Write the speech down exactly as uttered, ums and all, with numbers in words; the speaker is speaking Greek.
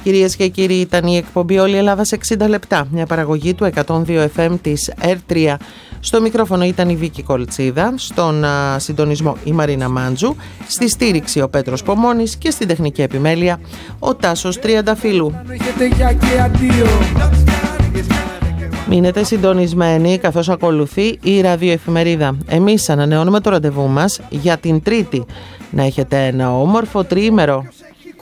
Κυρίες και κύριοι, ήταν η εκπομπή «Όλη η Ελλάδα σε εξήντα λεπτά», μια παραγωγή του εκατόν δύο εφ εμ της ερ τρία. Στο μικρόφωνο ήταν η Βίκη Κολτσίδα, στον α, συντονισμό η Μαρίνα Μάντζου, στη στήριξη ο Πέτρος Πομώνης και στην τεχνική επιμέλεια ο Τάσος Τριανταφύλου. Μείνετε συντονισμένοι καθώς ακολουθεί η ραδιοεφημερίδα. Εμείς ανανεώνουμε το ραντεβού μας για την Τρίτη. Να έχετε ένα όμορφο τριήμερο.